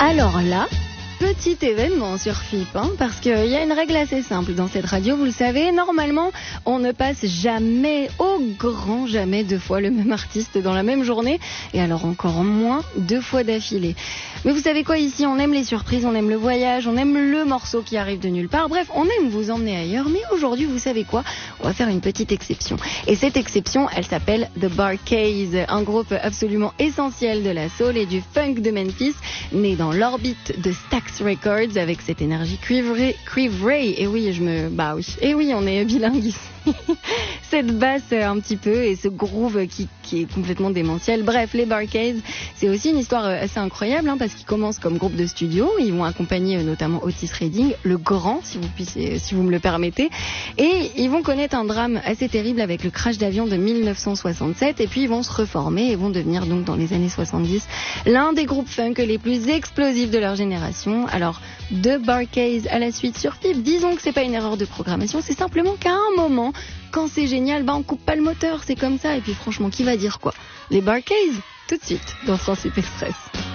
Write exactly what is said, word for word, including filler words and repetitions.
Alors là, petit événement sur F I P, hein, parce qu'il y a une règle assez simple dans cette radio, vous le savez, normalement, on ne passe jamais, au grand jamais, deux fois le même artiste dans la même journée, et alors encore moins deux fois d'affilée. Mais vous savez quoi, ici, on aime les surprises, on aime le voyage, on aime le morceau qui arrive de nulle part, bref, on aime vous emmener ailleurs, mais aujourd'hui, vous savez quoi, on va faire une petite exception. Et cette exception, elle s'appelle The Bar-Kays, un groupe absolument essentiel de la soul et du funk de Memphis, né dans l'orbite de Stax Records avec cette énergie cuivrée, cuivrée. Et oui, je me, bah oui, et oui, on est bilingue ici. Cette basse un petit peu et ce groove qui, qui est complètement démentiel. Bref, les Bar-Kays, c'est aussi une histoire assez incroyable, hein, parce qu'ils commencent comme groupe de studio. Ils vont accompagner notamment Otis Redding, le grand, si vous puissiez, si vous me le permettez. Et ils vont connaître un drame assez terrible avec le crash d'avion de mille neuf cent soixante-sept. Et puis ils vont se reformer et vont devenir donc dans les années soixante-dix l'un des groupes funk les plus explosifs de leur génération. Alors, The Bar-Kays à la suite sur F I P. Disons que c'est pas une erreur de programmation, c'est simplement qu'à un moment, quand c'est génial, bah on coupe pas le moteur, c'est comme ça. Et puis franchement, qui va dire quoi? Les Bar-Kays, tout de suite, dans Transip Express.